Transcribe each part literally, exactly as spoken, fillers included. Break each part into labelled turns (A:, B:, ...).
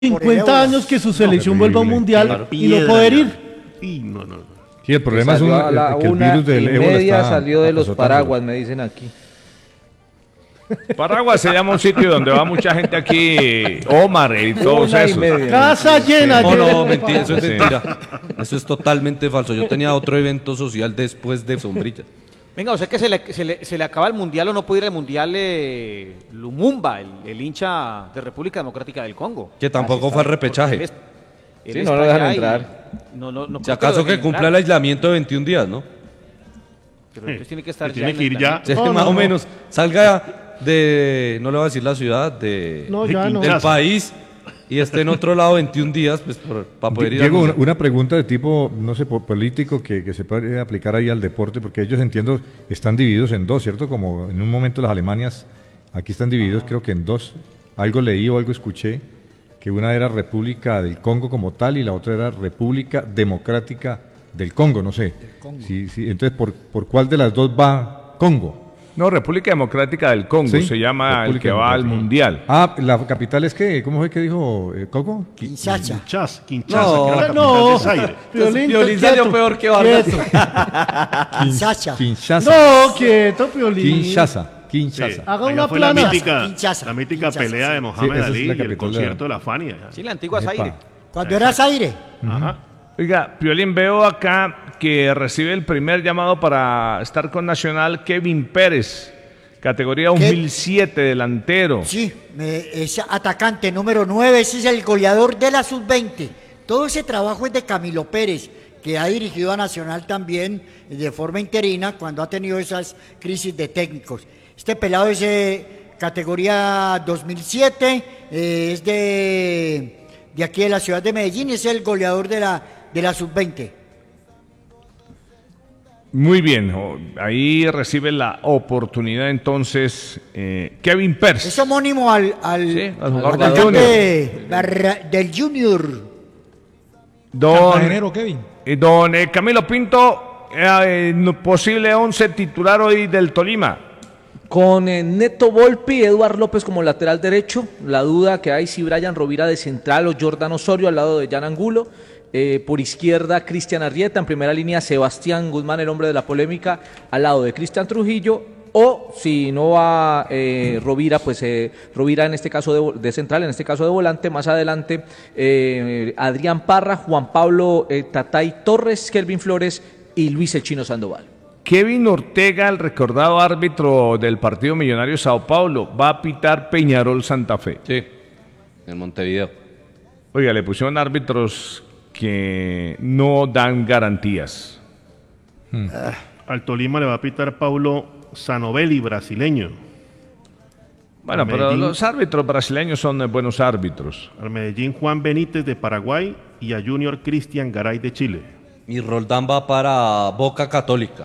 A: cincuenta años que su selección no, vuelva a un mundial claro. y no poder ir.
B: Sí, no, no, no.
C: Sí, el problema es un,
D: a la
C: que el
D: una
C: virus del
D: y
C: ébola
D: media
C: está
D: salió de los
C: azotando.
D: paraguas, me dicen aquí.
E: Paraguas se llama un sitio donde va mucha gente aquí, Omar y todos
D: Una y
E: esos.
D: media.
A: Casa llena.
F: No,
A: llena.
F: no, mentira, eso es mentira. Eso es totalmente falso. Yo tenía otro evento social después de Sombrilla.
G: Venga, o sea que se le, se le, se le acaba el mundial o no puede ir al mundial eh, Lumumba, el, el hincha de República Democrática del Congo.
F: Que tampoco fue al repechaje.
G: Él es- él
D: Sí,
G: está
D: no lo dejan
G: allá y-
D: entrar.
G: No, no, no
F: Si
G: creo
F: acaso
G: lo
F: que
G: dejen
F: cumpla el
G: entrar,
F: aislamiento de veintiún días, ¿no?
G: pero entonces tiene que estar
B: Que tiene
G: en
B: que ir
G: aislamiento.
B: ya.
F: Sí,
A: No,
F: más
A: no,
F: o
A: no.
F: menos. Salga de, no le voy a decir la ciudad, de,
A: No, ya no.
F: del país y esté en otro lado veintiún días pues, por- para poder ir a...
C: Diego, una, una pregunta de tipo, no sé, po- político que, que se puede aplicar ahí al deporte, porque ellos, entiendo, están divididos en dos, ¿cierto? Como en un momento las Alemanias, aquí están divididos creo que en dos. Algo leí o algo escuché, que una era República del Congo como tal y la otra era República Democrática del Congo, no sé. Sí, sí, entonces, ¿por, ¿por cuál de las dos va Congo?
E: No, República Democrática del Congo
C: ¿Sí?
E: se llama el
C: República
E: que va al
C: Democrática.
E: mundial.
C: Ah, la capital es que, ¿cómo fue que dijo eh, Congo?
H: Kinshasa.
B: Kinshasa, Kinshasa,
F: No,
B: que era la capital
A: no.
B: de Zaire.
A: Piolín,
F: Violín
A: quieto,
F: salió peor que Vargas.
A: quieto.
H: Kinshasa.
C: Kinshasa.
A: No, quieto, Piolín.
C: Kinshasa.
B: Sí,
C: Kinshasa.
A: Haga
B: allá
A: una
B: fue la
A: plana.
B: mítica,
H: Kinshasa,
B: la mítica
H: Kinshasa,
B: pelea
H: sí.
B: de Mohamed
C: Sí, esa es
B: Ali
C: la
B: y el
C: capital de-
B: concierto de la Fania.
G: Sí, la antigua
C: Epa.
G: Zaire.
H: Cuando era Zaire.
B: Ajá.
E: Oiga, Piolín, veo acá que recibe el primer llamado para estar con Nacional Kevin Pérez, categoría dos mil siete, delantero.
H: Sí, me- es atacante número nueve, ese es el goleador de la sub veinte. Todo ese trabajo es de Camilo Pérez, que ha dirigido a Nacional también de forma interina cuando ha tenido esas crisis de técnicos. Este pelado es de categoría dos mil siete, eh, es de, de aquí de la ciudad de Medellín, es el goleador de la, de la sub veinte.
E: Muy bien, o- ahí recibe la oportunidad entonces eh, Kevin Pérez.
H: Es homónimo al, al,
E: Sí, al jugador
H: al
E: del
H: atacante Barra- del Junior.
E: Don, eh, don eh, Camilo Pinto, eh, eh, posible once titular hoy del Tolima.
D: Con eh, Neto Volpi, Eduard López como lateral derecho, la duda que hay si Brian Rovira de central o Jordan Osorio al lado de Jan Angulo. Eh, por izquierda, Cristian Arrieta, en primera línea, Sebastián Guzmán, el hombre de la polémica, al lado de Cristian Trujillo, o si no va eh, Rovira, pues eh, Rovira en este caso de, vo- de central, en este caso de volante, más adelante, eh, Adrián Parra, Juan Pablo eh, Tatay Torres, Kelvin Flores y Luis El Chino Sandoval.
E: Kevin Ortega, el recordado árbitro del partido Millonario Sao Paulo, va a pitar Peñarol Santa Fe.
F: Sí, en Montevideo.
E: Oiga, le pusieron árbitros que no dan garantías.
B: Al Tolima le va a pitar Paulo Sanovelli, brasileño.
E: Bueno,
B: Al
E: pero
B: Medellín.
E: los árbitros brasileños son eh, buenos árbitros.
B: Al Medellín Juan Benítez de Paraguay y a Junior Cristian Garay de Chile.
F: Y Roldán va para Boca Católica.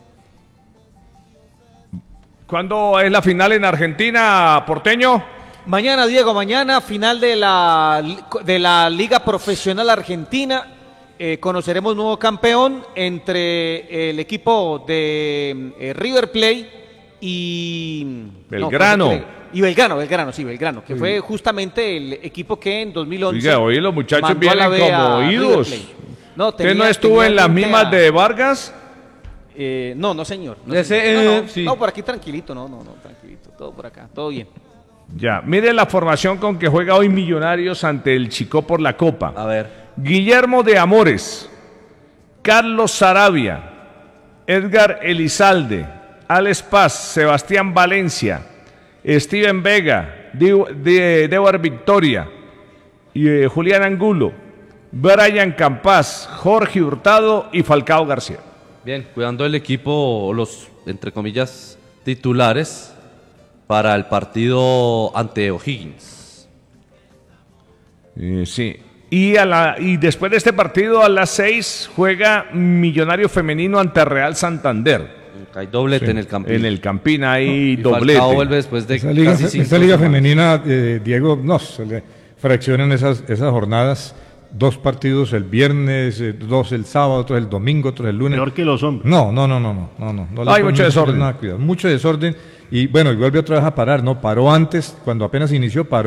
E: ¿Cuándo es la final en Argentina, Porteño?
G: Mañana, Diego, mañana, final de la, de la Liga Profesional Argentina. Eh, conoceremos nuevo campeón entre el equipo de eh, River Plate y...
E: Belgrano.
G: No, y Belgrano, Belgrano, sí, Belgrano, que fue justamente el equipo que en dos mil once...
E: Oiga, hoy los muchachos
G: mandó a la
E: vienen
G: B a
E: como
G: River
E: oídos.
G: Plate. No,
E: ¿Usted
G: tenía-
E: no estuvo
G: tenía
E: en las
G: gente
E: mismas
G: a-
E: de Vargas?
G: Eh, no, no, señor. No,
F: Ese,
G: señor. No,
F: eh,
G: no,
F: sí.
G: no, por aquí tranquilito, no, no, no, tranquilito, todo por acá, todo bien.
E: Ya, mire la formación con que juega hoy Millonarios ante el Chicó por la Copa.
F: A ver.
E: Guillermo de Amores, Carlos Sarabia, Edgar Elizalde, Alex Paz, Sebastián Valencia, Steven Vega, Diu- de- Dewar Victoria, y, eh, Julián Angulo, Brian Campas, Jorge Hurtado y Falcao García.
F: Bien, cuidando el equipo, los, entre comillas, titulares para el partido ante O'Higgins.
E: Eh, sí. Y, a la, y después de este partido, a las seis, juega Millonario Femenino ante Real Santander.
F: Hay doblete en el Campín.
E: En el Campín hay
F: Y
E: doblete.
F: Falcao vuelve después de
C: Esa liga,
F: casi cinco
C: esa liga
F: semanas.
C: femenina, eh, Diego, no, se le fraccionan esas, esas jornadas, dos partidos el viernes, eh, dos el sábado, otros el domingo, otros el lunes.
B: Peor que los hombres.
C: No, no, no, no, no, no, no. no le
E: Hay
C: ponen-
E: mucho
C: no le
E: desorden.
C: ponen nada de cuidado, mucho desorden y bueno, y vuelve otra vez a parar, ¿no? Paró antes, cuando apenas inició, paró.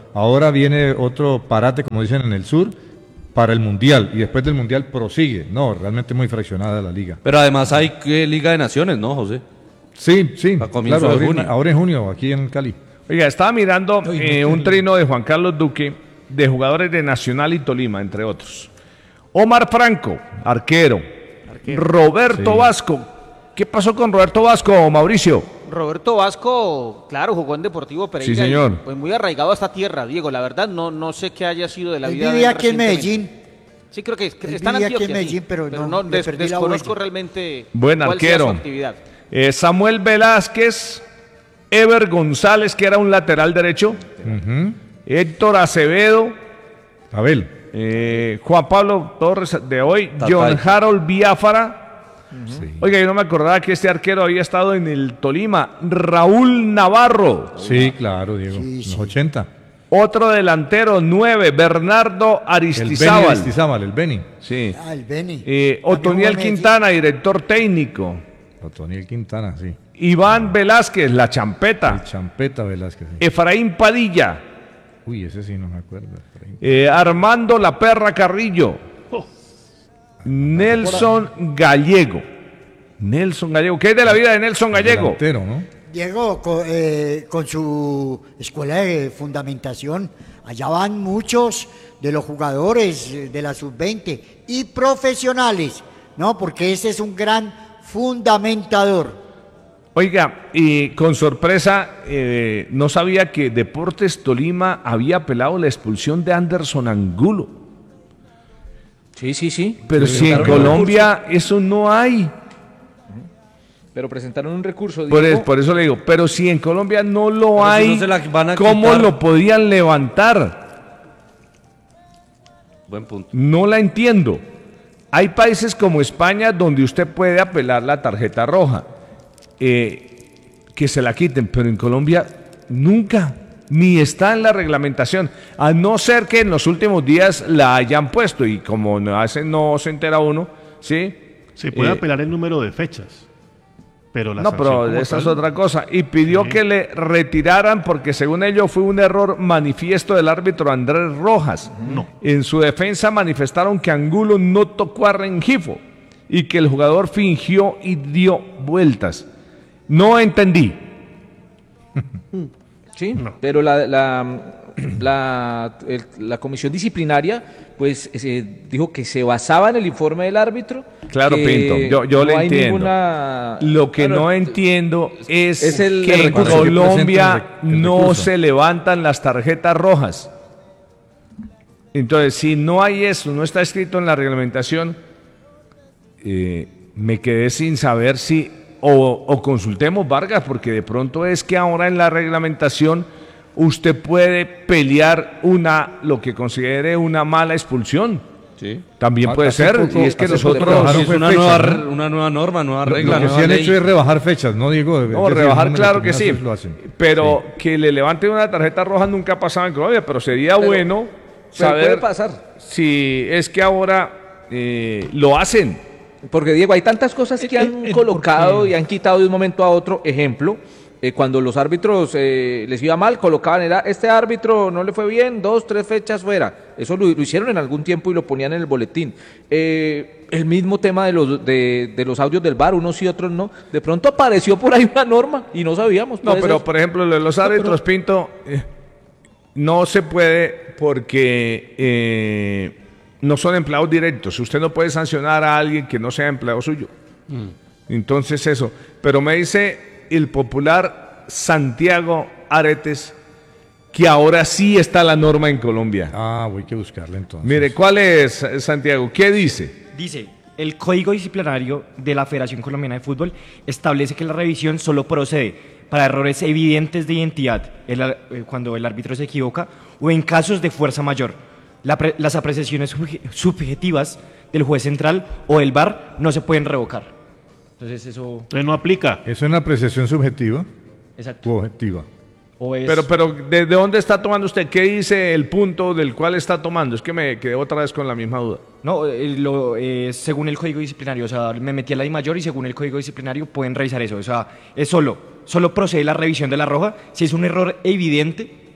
C: Ahora viene otro parate, como dicen en el sur, para el Mundial, y después del Mundial prosigue. No, realmente muy fraccionada la liga.
F: Pero además hay eh, Liga de Naciones, ¿no, José?
C: Sí, sí,
F: A comienzo
C: claro,
F: de
C: ahora,
F: junio.
C: ahora en junio, aquí en Cali.
E: Oiga, estaba mirando eh, un trino de Juan Carlos Duque, de jugadores de Nacional y Tolima, entre otros. Omar Franco, arquero. Roberto
C: Sí.
E: Vasco. ¿Qué pasó con Roberto Vasco, Mauricio?
G: Roberto Vasco, claro, jugó en Deportivo Pereira.
E: Sí, señor.
G: y, pues muy arraigado a esta tierra, Diego. La verdad, no, no sé qué haya sido de la
H: Él
G: vida de
H: vivía
G: él
H: aquí en
G: recientemente.
H: Medellín.
G: Sí, creo que, es- que
H: Él
G: está en
H: vivía aquí en
G: Antioquia, sí,
H: Medellín, pero no, le
G: des-
H: perdí la
G: desconozco
H: huella.
G: realmente
E: Buen
G: cuál sea
E: arquero.
G: su actividad.
E: Eh, Samuel Velázquez, Ever González, que era un lateral derecho.
C: Ujú.
E: Héctor Acevedo,
C: Abel.
E: eh, Juan Pablo Torres de hoy,
F: Tatay.
E: John Harold Biafara.
C: Sí.
E: Oiga, yo no me acordaba que este arquero había estado en el Tolima. Raúl Navarro.
C: Sí, claro, Diego.
H: Sí,
C: en los
H: sí.
C: ochenta.
E: Otro delantero, nueve, Bernardo
C: El Beni
E: Aristizábal.
C: Aristizábal, el Beni.
E: Sí.
H: Ah, el Beni.
E: Eh,
H: También jugó
E: Otoniel
H: en Medellín.
E: Quintana, director técnico.
C: Otoniel Quintana, sí.
E: Iván Velázquez, la
C: El
E: champeta.
C: Champeta Velázquez. sí.
E: Efraín Padilla.
C: Uy, ese sí no me acuerdo. Efraín.
E: Eh, Armando La Perra Carrillo. Nelson Gallego. Nelson Gallego. ¿Qué es de la vida de Nelson Gallego?
C: Delantero, ¿no?
H: Diego, co- eh, con su escuela de fundamentación, allá van muchos de los jugadores eh, de la sub veinte y profesionales, ¿no? Porque ese es un gran fundamentador.
E: Oiga, y con sorpresa, eh, no sabía que Deportes Tolima había apelado la expulsión de Anderson Angulo.
D: Sí, sí, sí.
E: Pero
D: Sí,
E: si en
D: presentaron un
E: Colombia eso no hay.
D: recurso, pero presentaron un recurso.
E: Por,
D: Diego.
E: es- por eso le digo, pero si en Colombia no lo
F: Pero si
E: hay,
F: no se la van a
E: ¿cómo
F: quitar.
E: lo podían levantar?
F: Buen punto.
E: No la entiendo. Hay países como España donde usted puede apelar la tarjeta roja, eh, que se la quiten, pero en Colombia nunca, ni está en la reglamentación, a no ser que en los últimos días la hayan puesto y como no, hacen, no se entera uno, ¿sí?
B: Se puede
E: Eh,
B: apelar el número de fechas, pero la
E: No,
B: sanción
E: pero
B: como
E: esa es
B: tal-
E: otra cosa. Y pidió
B: Sí.
E: que le retiraran porque según ellos fue un error manifiesto del árbitro Andrés Rojas.
B: No.
E: En su defensa manifestaron que Angulo no tocó a Rengifo y que el jugador fingió y dio vueltas. No entendí.
D: Sí, pero la, la, la, el- la comisión disciplinaria pues eh, dijo que se basaba en el informe del árbitro.
E: Claro,
D: que
E: Pinto, yo, yo
D: no
E: le
D: hay
E: entiendo.
D: ninguna-
E: Lo que
D: Claro,
E: no entiendo es,
D: es el-
E: que
D: el
E: en
D: recurso.
E: Colombia
C: Que presenten el
E: no
C: recurso.
E: se levantan las tarjetas rojas. Entonces, si no hay eso, no está escrito en la reglamentación, eh, me quedé sin saber si, o, o consultemos Vargas, porque de pronto es que ahora en la reglamentación usted puede pelear una, lo que considere una mala expulsión.
F: Sí.
E: También puede
C: Hace
E: ser,
C: poco-
E: y es que
C: hace
E: nosotros...
C: poco bajaron
F: Es
C: fue
F: una,
C: fechas,
F: nueva,
C: ¿no?
F: re- una nueva norma, nueva
C: Lo,
F: regla,
C: lo que
F: nueva
C: sí han
F: ley.
C: hecho es rebajar fechas, ¿no, Diego?
E: No,
C: Es decir,
E: rebajar,
C: número
E: claro
C: de
E: que sí.
C: penales lo hacen.
E: Pero
C: Sí.
E: que le levanten una tarjeta roja nunca ha pasado en Colombia, pero sería
D: Pero-
E: bueno
D: pero puede
E: saber
D: pasar.
E: si es que ahora eh, lo hacen.
D: Porque Diego, hay tantas cosas que han
A: eh,
D: colocado
A: porque-
D: y han quitado de un momento a otro. Ejemplo, eh, cuando los árbitros eh, les iba mal, colocaban, era, este árbitro no le fue bien, dos, tres fechas fuera. Eso lo, lo hicieron en algún tiempo y lo ponían en el boletín. Eh, el mismo tema de los, de, de los audios del V A R, unos sí, otros no. De pronto apareció por ahí una norma y no sabíamos.
E: No,
D: puede
E: pero
D: ser.
E: por ejemplo, lo de los árbitros, Pinto, eh, no se puede porque eh, no son empleados directos. Usted no puede sancionar a alguien que no sea empleado suyo. Entonces eso. Pero me dice el popular Santiago Aretes que ahora sí está la norma en Colombia.
C: Ah, voy que buscarla entonces.
E: Mire, ¿cuál es, eh, Santiago? ¿Qué dice?
I: Dice, el Código Disciplinario de la Federación Colombiana de Fútbol establece que la revisión solo procede para errores evidentes de identidad, el ar- eh, cuando el árbitro se equivoca, o en casos de fuerza mayor. La pre- las apreciaciones subje- subjetivas del juez central o del V A R no se pueden revocar. Entonces eso...
B: Entonces no aplica.
C: ¿Es una apreciación subjetiva
I: Exacto.
C: u objetiva?
I: O es-
E: Pero, pero ¿de, de dónde está tomando usted? ¿Qué dice el punto del cual está tomando? Es que me quedé otra vez con la misma duda.
I: No, eh, lo, eh, según el Código Disciplinario, o sea, me metí a la I mayor y según el Código Disciplinario pueden revisar eso. O sea, es solo, solo procede la revisión de la roja si es un error evidente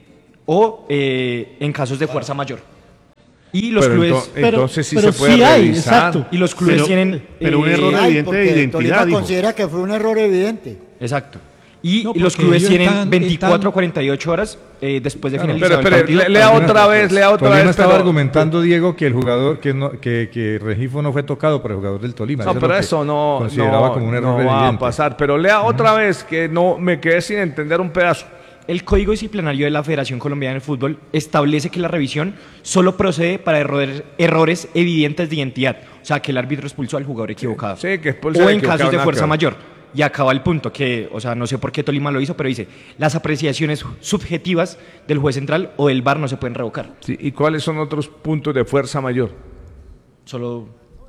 I: o eh, en casos de fuerza mayor. Y los
E: Pero
I: clubes...
E: ento-
A: Pero-
E: entonces sí
A: pero
E: se puede
A: sí hay,
E: revisar.
A: exacto.
I: Y los clubes
B: Pero-
I: tienen...
B: pero un
I: eh,
B: error
H: Ay,
B: evidente de
H: porque
B: identidad,
H: Tolima
B: dijo.
H: considera que fue un error evidente.
I: Exacto. Y,
A: No,
I: y los
A: porque
I: clubes
A: ellos
I: tienen
A: están-
I: veinticuatro
A: están-
I: a cuarenta y ocho horas eh, después de
C: Claro,
I: finalizar
E: Pero,
I: el
E: pero
I: partido.
E: le- lea otra vez, lea otra
C: Tolima
E: vez.
C: estaba
E: pero-
C: argumentando, Diego, que el jugador, que, no, que, que Regifo no fue tocado por el jugador del Tolima.
E: No,
C: es
E: pero
C: lo que
E: eso no,
C: consideraba
E: no,
C: como un error
E: no va a
C: evidente.
E: pasar. Pero lea otra vez, que no me quedé sin entender un pedazo.
I: El Código Disciplinario de la Federación Colombiana de Fútbol establece que la revisión solo procede para errores, errores evidentes de identidad, o sea, que el árbitro expulsó al jugador equivocado.
E: Sí, que expulse
I: o
E: al
I: en
E: equivocado,
I: casos de
E: nada
I: fuerza
E: que ver.
I: mayor. Y acaba el punto, que, o sea, no sé por qué Tolima lo hizo, pero dice, las apreciaciones subjetivas del juez central o del V A R no se pueden revocar.
E: Sí, ¿y cuáles son otros puntos de fuerza mayor?
I: Solo...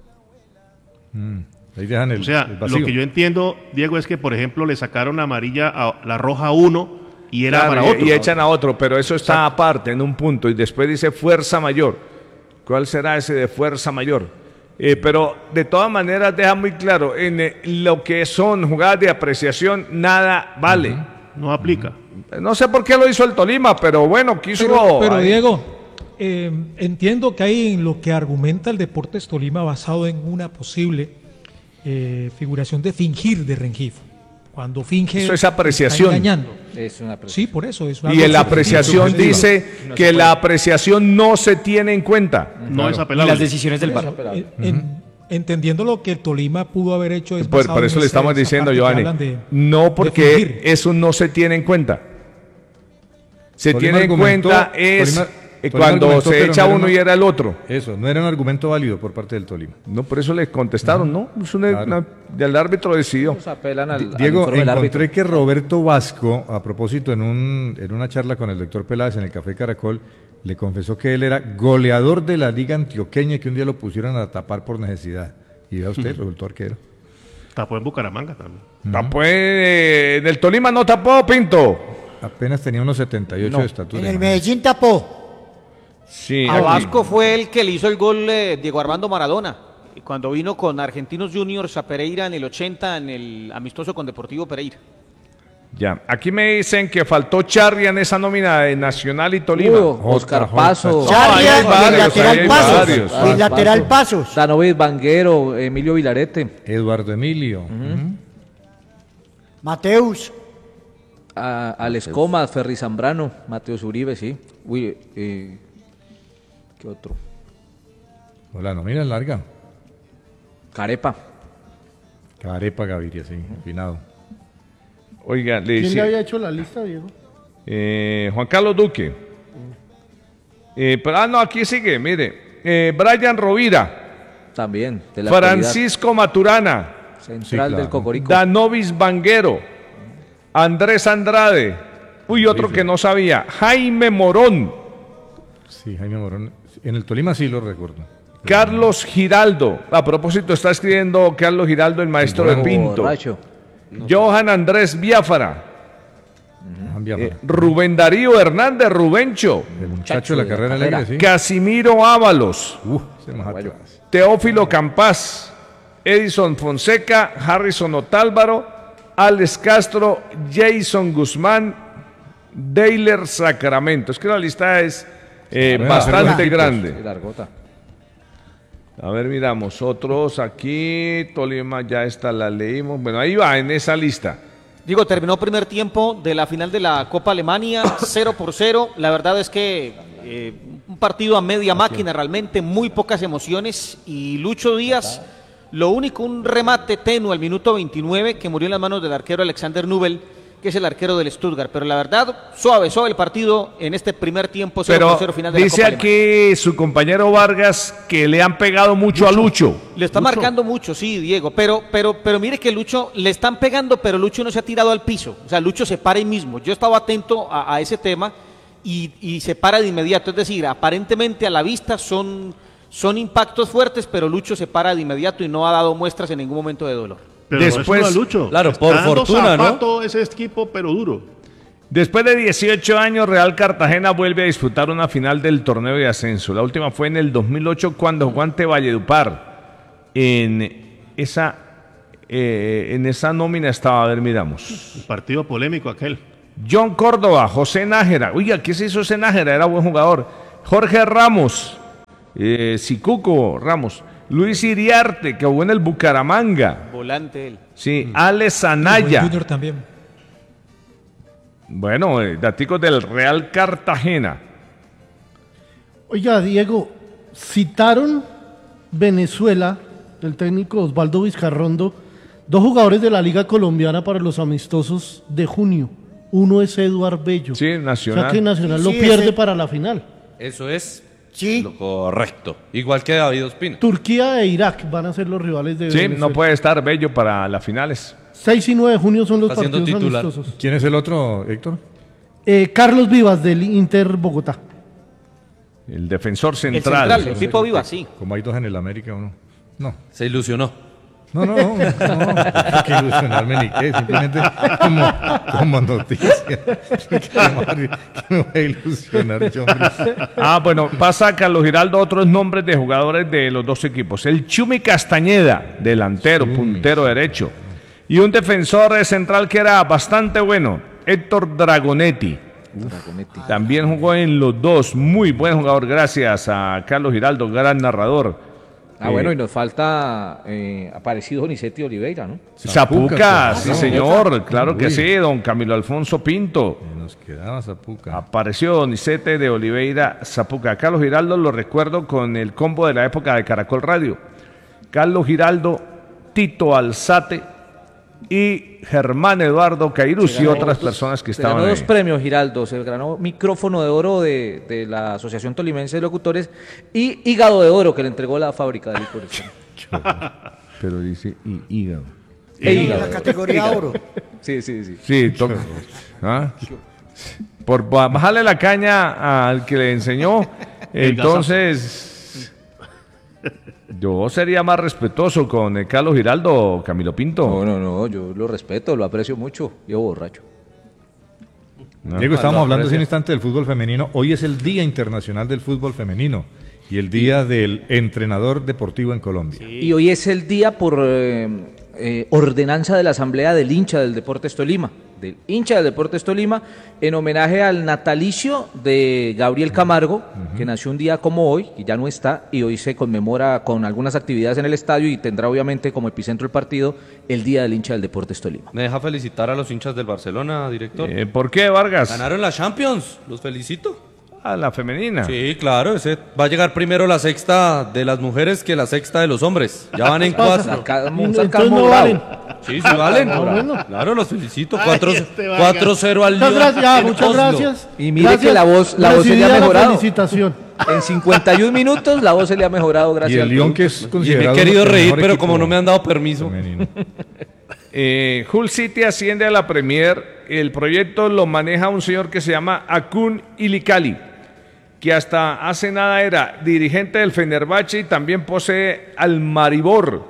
C: Ahí dejan el,
B: O sea,
C: el vacío.
B: lo que yo entiendo, Diego, es que, por ejemplo, le sacaron amarilla a la roja uno y era
E: Claro,
B: para
E: y,
B: otro.
E: y echan a otro, pero eso está aparte en un punto y después dice fuerza mayor. ¿Cuál será ese de fuerza mayor? Eh, pero de todas maneras deja muy claro, en eh, lo que son jugadas de apreciación, nada vale.
B: No aplica.
E: No sé por qué lo hizo el Tolima, pero bueno, quiso...
A: Pero, pero,
E: ahí.
A: Diego, eh, entiendo que hay en lo que argumenta el Deportes Tolima basado en una posible eh, figuración de fingir de Rengifo. Cuando finge...
E: Eso es apreciación.
A: está engañando.
D: Es una
A: Sí, por eso. Es
E: Y
A: algo
E: en la
A: subjetivo.
E: apreciación
A: Subjetivo.
E: dice que la apreciación no se tiene en cuenta.
B: No es
I: Y
B: apelable.
I: las decisiones del V A R.
A: En- en- entendiendo lo que el Tolima pudo haber hecho es
E: Por,
A: basado
E: por
A: en
E: eso le
A: ese-
E: estamos
A: esa
E: diciendo,
A: parte que
E: Giovanni,
A: hablan de-
E: no
A: de
E: porque
A: fingir.
E: eso no se tiene en cuenta. Se
C: Tolima
E: tiene en
C: argumentó-
E: cuenta es
C: Tolima-
E: eh,
C: Tolima
E: cuando
C: argumentó,
E: se
C: pero
E: echa
C: no era
E: uno
C: una-
E: y era el otro.
C: Eso, no era un argumento válido por parte del Tolima.
E: No, por eso le contestaron, ¿no? Es una,
C: Claro.
E: una- el árbitro decidió.
D: Nos apelan al, al
C: Diego,
D: informe del árbitro.
C: encontré que Roberto Vasco, a propósito, en, un, en una charla con el doctor Peláez en el Café Caracol, le confesó que él era goleador de la Liga Antioqueña y que un día lo pusieron a tapar por necesidad. Y vea usted, resultó arquero.
B: Tapó en Bucaramanga también.
E: Tapó en, en el Tolima no tapó, Pinto.
C: Apenas tenía unos setenta y ocho de estatura.
H: En el
C: imagínate.
H: Medellín tapó.
E: Sí,
G: A
E: aquí.
G: Vasco fue el que le hizo el gol eh, Diego Armando Maradona. Y cuando vino con Argentinos Juniors a Pereira en el ochenta, en el amistoso con Deportivo Pereira.
E: Ya, aquí me dicen que faltó Charria en esa nómina de Nacional y Tolima.
D: Uy, Oscar
C: J J.
D: Paso,
E: ahí hay
H: Charria y
E: varios,
H: el
E: ahí
H: lateral
E: hay
H: Pasos.
E: varios.
H: Y el lateral Pasos.
D: Danovis Vanguero, Emilio Vilarete,
C: Eduardo Emilio. Ujú.
H: Mateus.
D: a, Alex Comas, Ferry Zambrano, Mateos Uribe, sí. Uy, eh, ¿qué otro?
C: Hola, no, mira, larga.
D: Carepa.
C: Carepa Gaviria, sí, afinado.
E: Oiga, le
A: ¿Quién le
E: decía,
A: había hecho la lista, Diego?
E: eh, Juan Carlos Duque. Eh, pero, ah, no, aquí sigue, mire. Eh, Brian Rovira,
D: También, de la
E: Francisco Maturana,
D: actualidad, central
C: Sí, claro.
D: del Cocorico.
E: Danovis Vanguero, Andrés Andrade, uy, otro que no sabía, Jaime Morón,
C: Sí, Jaime Morón. En el Tolima sí lo recuerdo.
E: Carlos Giraldo. A propósito, está escribiendo Carlos Giraldo, el maestro de
C: Bueno,
E: Pinto.
D: Borracho.
E: Johan Andrés Biafara,
C: Juan Biafara.
E: eh, Rubén Darío Hernández Rubencho,
C: el muchacho de la carrera
D: carrera.
C: alegre, sí.
E: Casimiro Ábalos,
C: Uh, ese más
D: Bueno.
C: atrás.
E: Teófilo Campás, Edison Fonseca, Harrison Otálvaro, Alex Castro, Jason Guzmán, Deiler Sacramento. Es que la lista es eh,
C: Bueno,
E: bastante
C: hacer
E: grande.
D: Sí, largota.
E: A ver, miramos otros aquí. Tolima ya está, la leímos. Bueno, ahí va en esa lista.
G: Digo, terminó primer tiempo de la final de la Copa Alemania, cero por cero. La verdad es que eh, un partido a media máquina realmente, muy pocas emociones. Y Lucho Díaz, lo único, un remate tenue al minuto veintinueve que murió en las manos del arquero Alexander Nubel, que es el arquero del Stuttgart. Pero la verdad, suave, suave el partido en este primer tiempo, cero
E: Pero
G: por cero final de la
E: dice
G: Copa Alemania.
E: aquí su compañero Vargas que le han pegado mucho, a Lucho.
G: Le está marcando mucho, sí, Diego, pero, pero, pero mire que Lucho le están pegando, pero Lucho no se ha tirado al piso. O sea, Lucho se para ahí mismo. Yo estaba atento a, a ese tema y, y se para de inmediato. Es decir, aparentemente a la vista son, son impactos fuertes, pero Lucho se para de inmediato y no ha dado muestras en ningún momento de dolor.
B: Pero
E: Después-
B: no es solo a Lucho.
F: claro,
B: Está
F: por
B: dando
F: fortuna, ¿no?
B: zapato ese equipo, pero duro.
E: Después de dieciocho años, Real Cartagena vuelve a disputar una final del torneo de ascenso. La última fue en el dos mil ocho cuando jugó ante Valledupar. En esa, eh, en esa nómina estaba, a ver, miramos.
B: El partido polémico aquel.
E: John Córdoba, José Nájera. Oiga, ¿qué se hizo ese Nájera? Era buen jugador. Jorge Ramos, eh, Sicuco Ramos. Luis Iriarte, que jugó en el Bucaramanga.
G: Volante él.
E: Sí, Alex Anaya.
A: Junior también.
E: Bueno, eh, daticos del Real Cartagena.
J: Oiga, Diego, citaron Venezuela, el técnico Osvaldo Vizcarrondo, dos jugadores de la Liga Colombiana para los amistosos de junio. Uno es Eduard Bello.
E: Sí, Nacional.
J: O sea que Nacional lo
H: Sí,
J: pierde
H: ese-
J: para la final.
F: Eso es
H: Sí.
F: lo correcto. Igual que David Ospina.
J: Turquía e Irak van a ser los rivales de
E: Sí,
J: Venezuela.
E: no puede estar Bello para las finales.
J: seis y nueve de junio son los
F: Está siendo
J: partidos
F: titular.
J: amistosos.
C: ¿Quién es el otro, Héctor?
J: Eh, Carlos Vivas del Inter Bogotá.
E: El defensor
G: El
E: central.
G: central, el Pipo Viva, sí.
C: Como hay dos en el América, uno. No.
F: Se ilusionó.
C: No, no, no, no, que ilusionarme ni qué, simplemente como, como noticia. ¿Qué me voy a ilusionar yo, hombre?
E: Ah, bueno, pasa Carlos Giraldo otros nombres de jugadores de los dos equipos. El Chumi Castañeda, delantero,
C: Chumi.
E: puntero derecho. Y un defensor central que era bastante bueno, Héctor Dragonetti. También jugó en los dos, muy buen jugador, gracias a Carlos Giraldo, gran narrador.
D: Ah,
E: Eh,
D: bueno, y nos falta eh, aparecido Donizetti Oliveira, ¿no?
E: Zapuca,
C: Zapuca,
E: sí
C: no.
E: señor, claro que
C: Uy.
E: sí, don Camilo Alfonso Pinto.
C: Nos quedaba Zapuca.
E: Apareció Donizete de Oliveira Zapuca. Carlos Giraldo lo recuerdo con el combo de la época de Caracol Radio. Carlos Giraldo, Tito Alzate y Germán Eduardo Cairuz
D: Se
E: y
D: ganó
E: otras
D: dos-
E: personas que
D: se
E: estaban
D: ganó
E: ahí.
D: dos premios, Giraldo. Se ganó micrófono de oro de, de la Asociación Tolimense de Locutores y hígado de oro que le entregó la fábrica de licores.
E: Pero dice hí- hígado.
D: E
H: En
D: hígado.
H: la categoría oro.
D: Sí, sí, sí.
E: Sí, to- ¿Ah? Por ba- bajarle la caña al que le enseñó, entonces yo sería más respetuoso con eh, Carlos Giraldo, Camilo Pinto.
D: No, no, no, yo lo respeto, lo aprecio mucho. Yo borracho.
E: No.
C: Diego, estábamos
F: no,
C: hablando hace un
F: gracias.
C: instante del fútbol femenino. Hoy es el Día Internacional del Fútbol Femenino y el Día del Entrenador Deportivo en Colombia.
D: Y hoy es el día por eh, eh, ordenanza de la Asamblea del hincha del Deportes Tolima, del hincha del Deportes Tolima, en homenaje al natalicio de Gabriel Camargo, que nació un día como hoy, y ya no está, y hoy se conmemora con algunas actividades en el estadio y tendrá obviamente como epicentro el partido el Día del hincha del Deportes Tolima.
F: ¿Me deja felicitar a los hinchas del Barcelona, director?
E: Eh, ¿Por qué, Vargas?
F: Ganaron la Champions, los felicito.
E: A la femenina.
F: Sí, claro, ese va a llegar primero la sexta de las mujeres que la sexta de los hombres. Ya van en cuatro.
D: Sacamos,
J: Entonces
D: sacamos
J: no
D: bravo.
J: valen.
F: Sí, sí valen.
J: Ah, bueno.
F: Claro, los felicito.
B: Ay,
F: cuatro
B: este Vargas.
F: cuatro cero al
J: Muchas
F: Lyon
J: gracias, ah,
F: en
J: muchas
F: Oslo.
J: gracias.
D: Y mire
J: Gracias.
D: que la voz- la voz se le ha
J: Recibida la
D: mejorado.
J: felicitación.
D: En cincuenta y un minutos la voz se le ha mejorado
C: Y
D: gracias
C: el
D: al
C: Lyon,
D: producto.
C: que es
F: Y me
C: considerado
F: he querido
C: el
F: reír,
C: mejor
F: pero
C: equipo
F: como no me han dado permiso.
C: femenino.
E: Eh, Hull City asciende a la Premier. El proyecto lo maneja un señor que se llama Akun Ilikali, que hasta hace nada era dirigente del Fenerbahce y también posee al Maribor.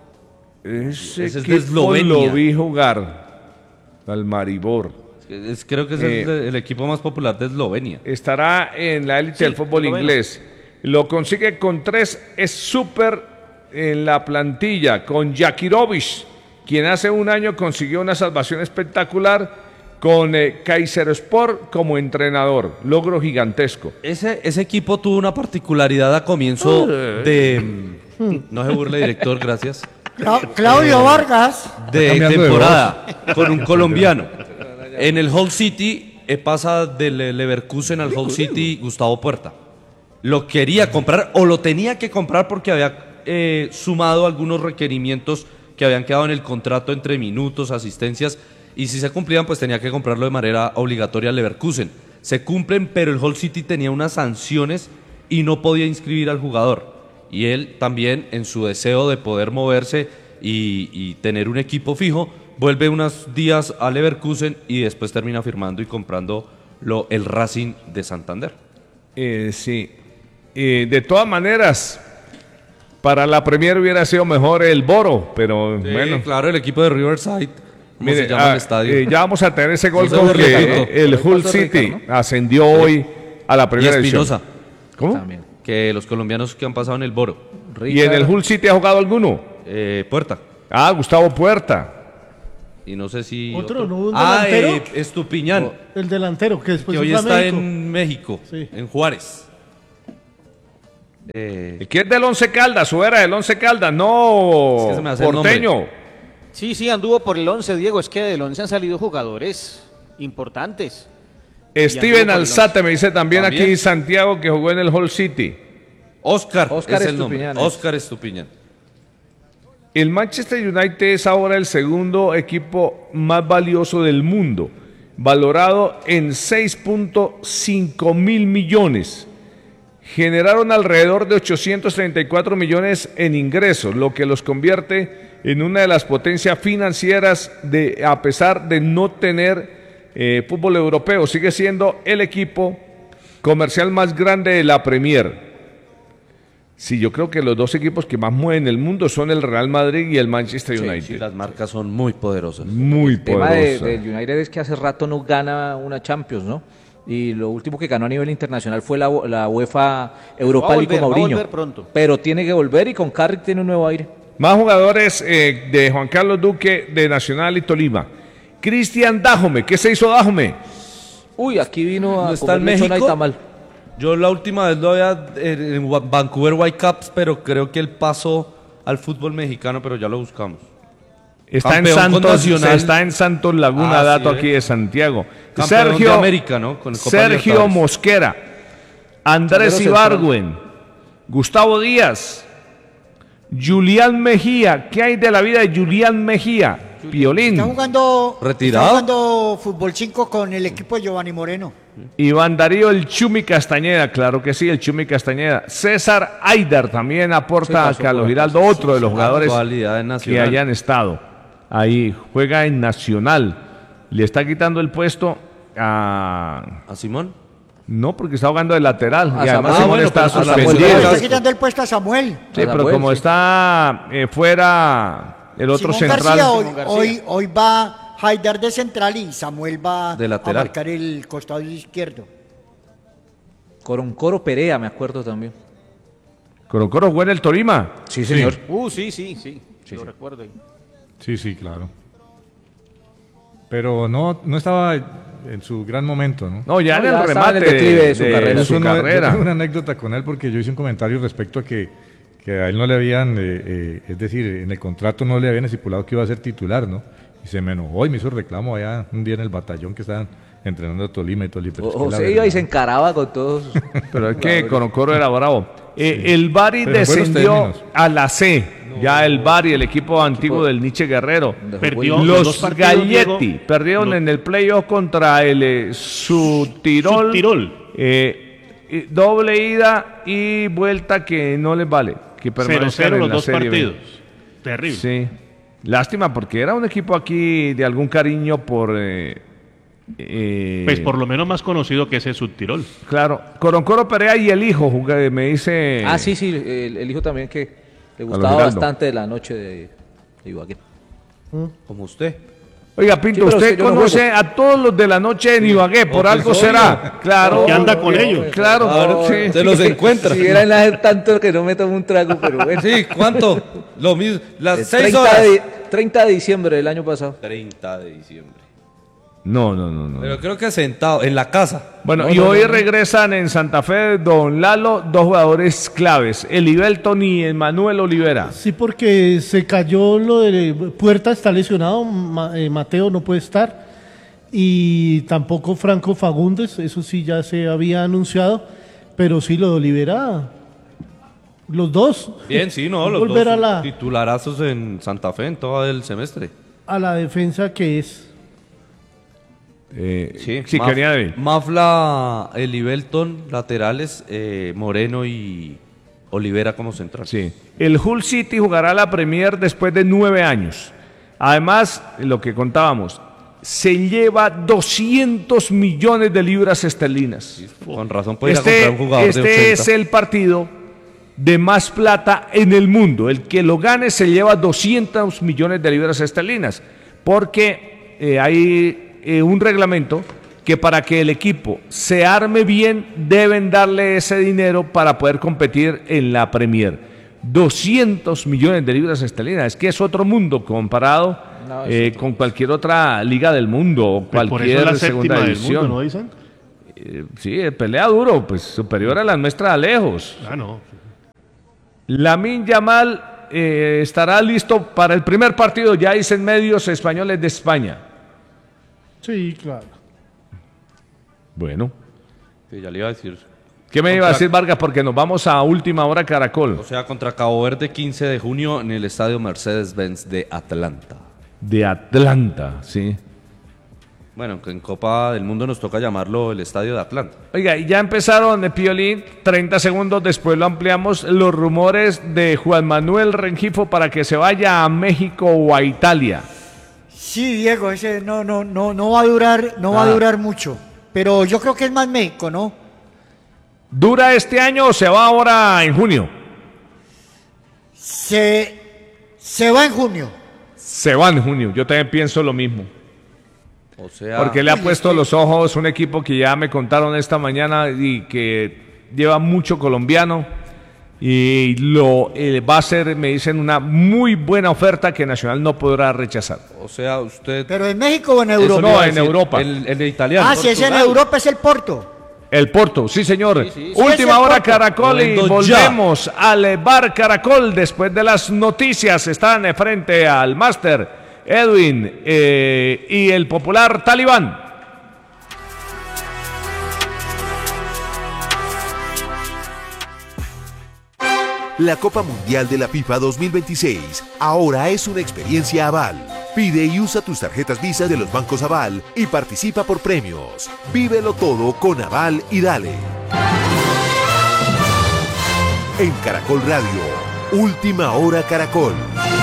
E: Ese,
F: Ese es de
E: equipo
F: Eslovenia.
E: lo vi jugar. Al Maribor.
F: Es- creo que es
E: Eh,
F: el, el equipo más popular de Eslovenia.
E: Estará en la élite del fútbol
G: esloveno.
E: inglés. Lo consigue con tres, es súper en la plantilla, con Jakirovic, quien hace un año consiguió una salvación espectacular con eh, Kayserispor como entrenador. Logro gigantesco.
F: Ese, ese equipo tuvo una particularidad a comienzo de... No se burle, director, gracias.
H: Cla- Claudio Vargas.
F: De
C: cambiando de
F: temporada con un colombiano. En el Hull City eh, pasa del eh, Leverkusen al Hull City Gustavo Puerta. Lo quería comprar o lo tenía que comprar porque había eh, sumado algunos requerimientos que habían quedado en el contrato entre minutos, asistencias, y si se cumplían pues tenía que comprarlo de manera obligatoria al Leverkusen. Se cumplen, pero el Hull City tenía unas sanciones y no podía inscribir al jugador. Y él también, en su deseo de poder moverse y, y tener un equipo fijo, vuelve unos días a Leverkusen y después termina firmando y comprando lo, el Racing de Santander.
E: Eh, sí. Eh, de todas maneras, para la Premier hubiera sido mejor el Boro, pero bueno.
F: Claro, el equipo de Riverside, ¿cómo
E: Mire,
F: se llama
E: ah,
F: el estadio?
E: eh, ya vamos a tener ese gol
F: José
E: porque
F: Ricardo.
E: eh, el Hull
D: José
E: City
D: Ricardo,
E: ascendió hoy a la
F: Y
E: primera división.
F: Espinosa,
E: ¿Cómo?
D: También.
F: que los colombianos que han pasado en el Boro.
E: ¿Y en el Hull City ha jugado alguno?
F: Eh, Puerta.
E: Ah, Gustavo Puerta.
F: Y no sé si...
J: ¿Otro? ¿No un
F: ah,
J: delantero?
F: eh, Estupiñán,
J: El delantero, que después
F: que hoy
J: fue a
F: está
J: México.
F: en México,
J: Sí.
F: en Juárez. Eh,
E: ¿Quién es del Once Caldas? ¿O era del Once Caldas? No,
F: Es que se me hace el
E: porteño.
G: Sí, sí, anduvo por el once, Diego. Es que del once han salido jugadores importantes.
E: Steven
G: por el
E: Alzate me dice también,
F: ¿También?
E: aquí Santiago que jugó en el Hull City.
F: Oscar,
D: Oscar
F: es el nombre.
D: Estupiñán.
F: Oscar Estupiñán.
E: El Manchester United es ahora el segundo equipo más valioso del mundo, valorado en seis punto cinco mil millones. Generaron alrededor de ochocientos treinta y cuatro millones en ingresos, lo que los convierte en una de las potencias financieras de, a pesar de no tener eh, fútbol europeo. Sigue siendo el equipo comercial más grande de la Premier. Sí, yo creo que los dos equipos que más mueven el mundo son el Real Madrid y el Manchester
F: Sí,
E: United.
F: sí, las marcas son muy poderosas.
E: Muy
D: El tema de-
E: poderosa.
D: del United es que hace rato no gana una Champions, ¿no? Y lo último que ganó a nivel internacional fue la, la UEFA Europa
G: Va a
D: League
G: volver,
D: con
G: va a
D: Mourinho.
G: volver pronto.
D: Pero tiene que volver y con Carrick tiene un nuevo aire.
E: Más jugadores eh, de Juan Carlos Duque de Nacional y Tolima. Cristian Dájome, ¿qué se hizo Dájome?
D: Uy, aquí vino a
F: ¿No está en
D: comer lechona y
F: México?
D: tamal.
F: Yo la última vez lo había en en Wa- Vancouver Whitecaps, pero creo que él pasó al fútbol mexicano, pero ya lo buscamos.
E: Está en,
F: Campeón con
E: Santos,
F: Nacional.
E: está en Santos Laguna,
F: Ah,
E: dato
F: sí,
E: aquí
F: eh.
E: de Santiago.
F: Campeón
E: Sergio,
F: de América, ¿no? Con Copa
E: Sergio
F: Libertadores.
E: Mosquera, Andrés
D: Zaguero
E: Ibargüen, Gustavo Díaz, Julián Mejía. ¿Qué hay de la vida de Julián Mejía? Piolín.
H: Está jugando,
F: ¿Retirado?
H: está jugando fútbol cinco con el equipo de Giovanni Moreno.
E: Iván Darío, el Chumi Castañeda, claro que sí, el Chumi Castañeda. César Aidar también
D: Sí,
E: aporta
D: pasó
E: a Carlos
D: por acá,
E: Giraldo,
D: sí,
E: otro de los jugadores
F: Actualidad en
E: que
F: Nacional.
E: hayan estado. Ahí juega en Nacional. Le está quitando el puesto a...
F: ¿A Simón?
E: No, porque está jugando de lateral.
D: A
E: y además
D: Samuel.
E: Simón
F: Ah, bueno,
E: está
F: pero a Samuel
E: suspendido.
F: le
H: Le está
F: Casco.
H: quitando el puesto a Samuel.
E: Sí,
D: A
E: pero
D: Samuel,
E: como
D: sí.
E: está eh, fuera el otro
H: Simón
E: central.
H: García, hoy,
G: Simón García.
H: hoy, hoy va Haidar de central y Samuel va
F: De
H: a
F: lateral.
H: marcar el costado izquierdo.
D: Coroncoro Perea, me acuerdo también.
E: Coro juega en el Tolima.
D: Sí, señor.
G: Uh, sí, sí, sí. lo recuerdo ahí.
C: Sí, sí, claro. Pero no, no estaba en su gran momento, ¿no?
E: No, ya
D: No,
E: en
D: ya
E: el
D: estaba en
E: remate
D: el declive de su carrera.
E: de su
C: Eso no- yo
E: carrera.
C: tengo una anécdota con él porque yo hice un comentario respecto a que, que a él no le habían, eh, eh, es decir, en el contrato no le habían estipulado que iba a ser titular, ¿no? Y se me enojó y me hizo reclamo allá un día en el batallón que estaban entrenando a Tolima y Tolima. pero es que
D: O, o
C: la
D: se iba
C: verdad-
D: y se encaraba con todos.
E: Pero es que Coro era bravo. Eh, El Bari
C: Pero en buenos
E: descendió
C: términos.
E: a la C. Ya el Bari, el equipo antiguo del Nietzsche Guerrero.
B: Perdió los
E: Los
B: dos partidos,
E: Galletti
B: Diego.
E: perdieron
B: Los-
E: en el playoff contra el eh, Subtirol.
B: Subtirol.
E: Eh, eh, doble ida y vuelta que no les vale. Que
B: cero
E: permanezcan
B: cero
E: en
B: los
E: la
B: dos
E: Serie B.
B: partidos. Terrible.
E: Sí. Lástima porque era un equipo aquí de algún cariño por... eh, eh,
B: Pues por lo menos más conocido que ese Subtirol.
E: Claro. Coroncoro Perea y el hijo, juga- me dice...
D: Ah, sí, sí, el, el hijo también que le
E: los
D: gustaba
E: Giraldo.
D: bastante de la noche de, de Ibagué.
F: Como usted.
E: Oiga, Pinto,
D: Sí, pero es
E: usted
D: que yo no
E: conoce
D: juego.
E: a todos los de la noche en Ibagué, por algo
F: pues,
E: será.
F: obvio.
E: Claro.
B: Que anda con ellos.
E: Claro,
F: Claro,
E: sí.
F: se los encuentra.
D: Si era en la tanto que no me tomo un trago, pero bueno.
F: Sí, ¿cuánto? Lo mismo, las
D: El
F: seis
D: treinta
F: horas.
D: de, treinta de diciembre del año pasado.
F: treinta de diciembre.
E: No, no, no, no.
F: Pero creo que sentado, en la casa.
E: Bueno,
D: No,
E: y
D: no,
E: hoy
D: no, no.
E: regresan en Santa Fe Don Lalo, dos jugadores claves, Elibelton y Emanuel Olivera.
J: Sí, porque se cayó lo de Puerta, está lesionado, Ma- eh, Mateo no puede estar, y tampoco Franco Fagundes, eso sí ya se había anunciado, pero sí lo de Olivera, los dos.
F: Bien, sí, no, los
J: Volver
F: dos
J: a la,
F: titularazos en Santa Fe en todo el semestre.
J: a la defensa que es.
E: Eh,
F: Sí,
E: sí,
F: Maf-
E: quería ver.
F: Mafla, Elibelton, laterales, eh, Moreno y Olivera como central.
E: Sí. El Hull City jugará la Premier después de nueve años. Además, lo que contábamos, se lleva doscientos millones de libras esterlinas.
F: Con razón puede ir a
E: Este,
F: comprar un jugador de
E: este
F: ochenta.
E: es el partido de más plata en el mundo. El que lo gane se lleva doscientos millones de libras esterlinas, porque eh, hay eh, un reglamento que para que el equipo se arme bien deben darle ese dinero para poder competir en la Premier. doscientos millones de libras esterlinas, es que es otro mundo comparado no, eh, con cualquier otra liga del mundo o
B: Pues por eso
E: cualquier
B: es la
E: segunda
B: séptima del
E: división.
B: mundo, ¿no dicen?
E: Eh, sí, pelea duro, pues superior a las nuestras a lejos.
B: Ah, no.
E: Lamine Yamal eh, estará listo para el primer partido, ya dicen medios españoles de España.
J: Sí, claro.
E: Bueno.
F: Sí, ya le iba a decir.
E: ¿Qué me
F: Contra-
E: iba a decir Vargas? Porque nos vamos a última hora Caracol.
F: O sea, contra Cabo Verde, quince de junio en el estadio Mercedes-Benz de Atlanta.
E: De Atlanta, sí.
F: Bueno, que en Copa del Mundo nos toca llamarlo el estadio de Atlanta.
E: Oiga, y ya empezaron de Piolín, treinta segundos después lo ampliamos, los rumores de Juan Manuel Rengifo para que se vaya a México o a Italia.
H: Sí, Diego, ese no, no, no, no va a durar, no va a
E: Ah.
H: durar mucho. Pero yo creo que es más México, ¿no?
E: ¿Dura este año o se va ahora en junio?
H: Se, se va en junio.
E: Se va en junio, yo también pienso lo mismo.
F: O sea,
E: Porque le ha
H: Uy,
E: puesto
H: es que-
E: los ojos un equipo que ya me contaron esta mañana y que lleva mucho colombiano y lo eh, va a ser, me dicen, una muy buena oferta que Nacional no podrá rechazar.
F: o sea, usted.
H: ¿Pero en México o en
F: Eso
H: Europa?
F: le iba a
E: No, en
F: decir,
E: Europa.
F: El, el de italiano.
H: Ah, si es en
F: Portugal.
H: Europa es el Porto.
E: El Porto, sí señor.
F: Sí, sí, sí.
H: Sí,
E: Última
H: es el
E: hora
H: Porto.
E: Caracol y
F: Volviendo ya.
E: volvemos al Bar Caracol después de las noticias. Están de frente al máster Edwin eh, y el popular Talibán.
K: La Copa Mundial de la FIFA dos mil veintiséis ahora es una experiencia Aval. Pide y usa tus tarjetas Visa de los bancos Aval y participa por premios. Vívelo todo con Aval y dale. En Caracol Radio, Última Hora Caracol.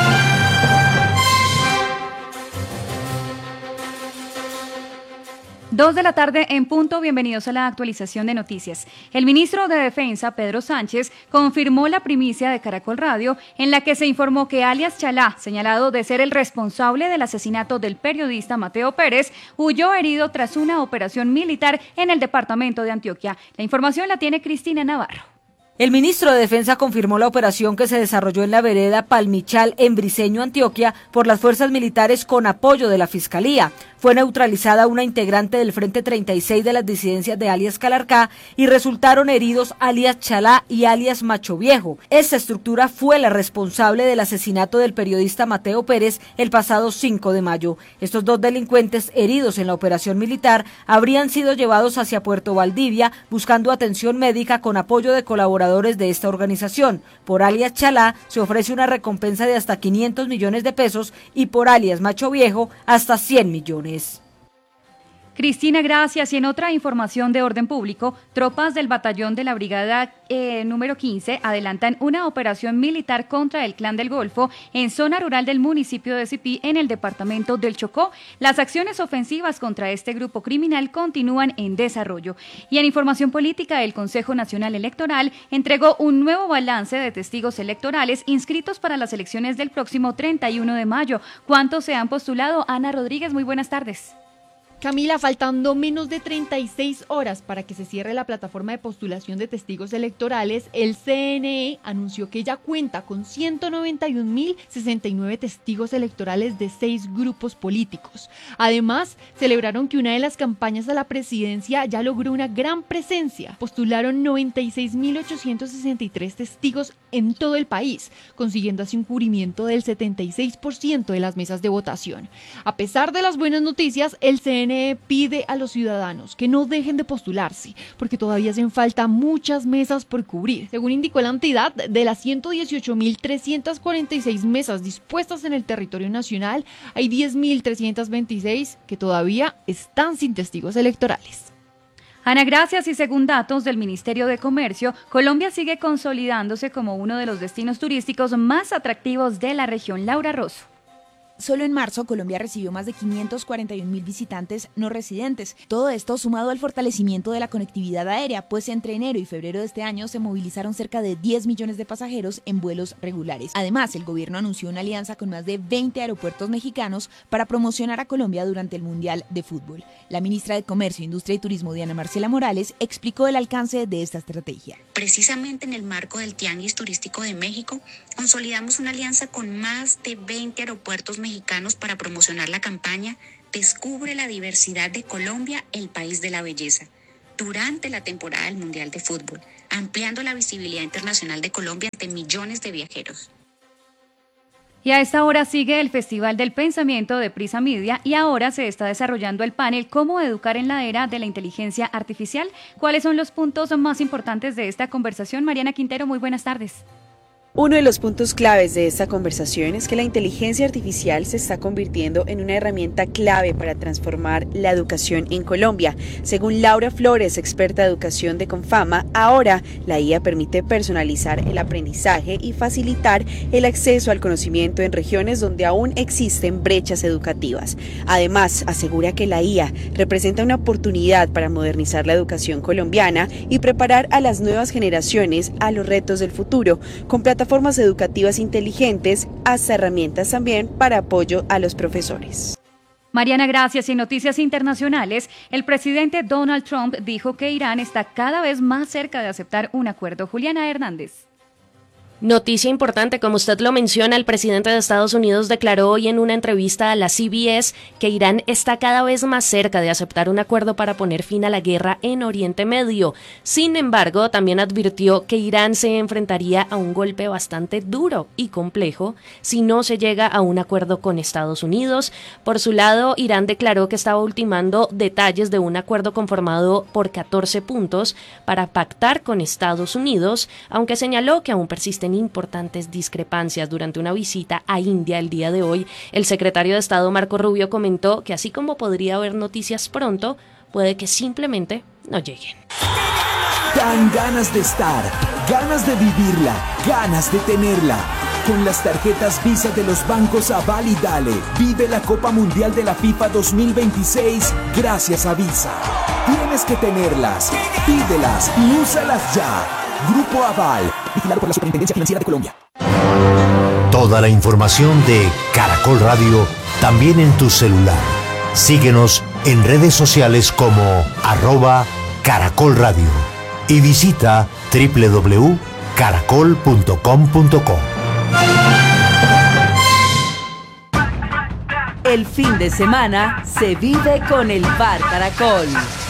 L: Dos de la tarde en punto, bienvenidos a la actualización de noticias. El ministro de Defensa, Pedro Sánchez, confirmó la primicia de Caracol Radio en la que se informó que alias Chalá, señalado de ser el responsable del asesinato del periodista Mateo Pérez, huyó herido tras una operación militar en el departamento de Antioquia. La información la tiene Cristina Navarro.
M: El ministro de Defensa confirmó la operación que se desarrolló en la vereda Palmichal, en Briceño, Antioquia, por las fuerzas militares con apoyo de la Fiscalía. Fue neutralizada una integrante del Frente treinta y seis de las disidencias de alias Calarcá y resultaron heridos alias Chalá y alias Macho Viejo. Esta estructura fue la responsable del asesinato del periodista Mateo Pérez el pasado cinco de mayo. Estos dos delincuentes heridos en la operación militar habrían sido llevados hacia Puerto Valdivia buscando atención médica con apoyo de colaboradores de esta organización. Por alias Chalá se ofrece una recompensa de hasta quinientos millones de pesos y por alias Macho Viejo hasta cien millones.
L: Cristina, gracias. Y en otra información de orden público, tropas del batallón de la brigada eh, número quince adelantan una operación militar contra el Clan del Golfo en zona rural del municipio de Sipí, en el departamento del Chocó. Las acciones ofensivas contra este grupo criminal continúan en desarrollo. Y en información política, el Consejo Nacional Electoral entregó un nuevo balance de testigos electorales inscritos para las elecciones del próximo treinta y uno de mayo. ¿Cuántos se han postulado? Ana Rodríguez, muy buenas tardes.
N: Camila, faltando menos de treinta y seis horas para que se cierre la plataforma de postulación de testigos electorales, el C N E anunció que ya cuenta con ciento noventa y un mil sesenta y nueve testigos electorales de seis grupos políticos. Además, celebraron que una de las campañas a la presidencia ya logró una gran presencia. Postularon noventa y seis mil ochocientos sesenta y tres testigos en todo el país, consiguiendo así un cubrimiento del setenta y seis por ciento de las mesas de votación. A pesar de las buenas noticias, el C N E pide a los ciudadanos que no dejen de postularse, porque todavía hacen falta muchas mesas por cubrir. Según indicó la entidad, de las ciento dieciocho mil trescientas cuarenta y seis mesas dispuestas en el territorio nacional, hay diez mil trescientas veintiséis que todavía están sin testigos electorales.
L: Ana, gracias. Y según datos del Ministerio de Comercio, Colombia sigue consolidándose como uno de los destinos turísticos más atractivos de la región. Laura Rosso.
O: Solo en marzo, Colombia recibió más de quinientos cuarenta y un mil visitantes no residentes. Todo esto sumado al fortalecimiento de la conectividad aérea, pues entre enero y febrero de este año se movilizaron cerca de diez millones de pasajeros en vuelos regulares. Además, el gobierno anunció una alianza con más de veinte aeropuertos mexicanos para promocionar a Colombia durante el Mundial de Fútbol. La ministra de Comercio, Industria y Turismo, Diana Marcela Morales, explicó el alcance de esta estrategia.
P: Precisamente en el marco del Tianguis Turístico de México, consolidamos una alianza con más de veinte aeropuertos mexicanos mexicanos para promocionar la campaña Descubre la diversidad de Colombia, el país de la belleza, durante la temporada del Mundial de Fútbol, ampliando la visibilidad internacional de Colombia ante millones de viajeros.
L: Y a esta hora sigue el Festival del Pensamiento de Prisa Media y ahora se está desarrollando el panel ¿Cómo educar en la era de la inteligencia artificial? ¿Cuáles son los puntos más importantes de esta conversación? Mariana Quintero, muy buenas tardes.
Q: Uno de los puntos claves de esta conversación es que la inteligencia artificial se está convirtiendo en una herramienta clave para transformar la educación en Colombia. Según Laura Flores, experta de educación de Confama, ahora la I A permite personalizar el aprendizaje y facilitar el acceso al conocimiento en regiones donde aún existen brechas educativas. Además, asegura que la I A representa una oportunidad para modernizar la educación colombiana y preparar a las nuevas generaciones a los retos del futuro, con plataformas educativas inteligentes, hasta herramientas también para apoyo a los profesores.
L: Mariana, gracias. Y en noticias internacionales, el presidente Donald Trump dijo que Irán está cada vez más cerca de aceptar un acuerdo. Juliana Hernández.
R: Noticia importante, como usted lo menciona, el presidente de Estados Unidos declaró hoy en una entrevista a la C B S que Irán está cada vez más cerca de aceptar un acuerdo para poner fin a la guerra en Oriente Medio. Sin embargo, también advirtió que Irán se enfrentaría a un golpe bastante duro y complejo si no se llega a un acuerdo con Estados Unidos. Por su lado, Irán declaró que estaba ultimando detalles de un acuerdo conformado por catorce puntos para pactar con Estados Unidos, aunque señaló que aún persisten importantes discrepancias. Durante una visita a India el día de hoy, el secretario de Estado Marco Rubio comentó que así como podría haber noticias pronto, puede que simplemente no lleguen.
S: Dan ganas de estar, ganas de vivirla, ganas de tenerla. Con las tarjetas Visa de los bancos Aval y Dale, vive la Copa Mundial de la FIFA dos mil veintiséis gracias a Visa. Tienes que tenerlas, pídelas y úsalas ya. Grupo Aval, vigilado por la Superintendencia Financiera de Colombia.
T: Toda la información de Caracol Radio también en tu celular. Síguenos en redes sociales como arroba Caracol Radio y visita doble u doble u doble u punto caracol punto com punto co.
M: El fin de semana se vive con el Bar Caracol.